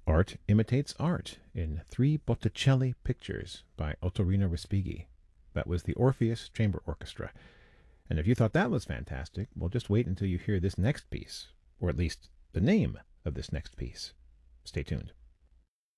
Art Imitates Art in 3 Botticelli Pictures by Ottorino Respighi. That was the Orpheus Chamber Orchestra. And if you thought that was fantastic, well, just wait until you hear this next piece, or at least the name of this next piece. Stay tuned.